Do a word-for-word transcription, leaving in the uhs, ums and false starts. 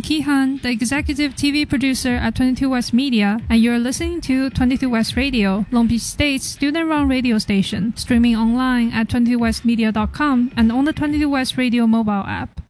Kihan, the executive T V producer at twenty-two West Media, and you're listening to twenty-two West Radio, Long Beach State's student-run radio station, streaming online at twenty-two west media dot com and on the twenty-two West Radio mobile app.